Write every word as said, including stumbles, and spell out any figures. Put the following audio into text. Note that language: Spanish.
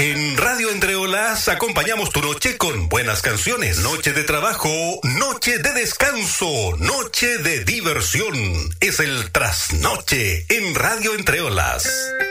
En Radio Entre Olas acompañamos tu noche con buenas canciones. Noche de trabajo, noche de descanso, noche de diversión. Es el trasnoche en Radio Entre Olas.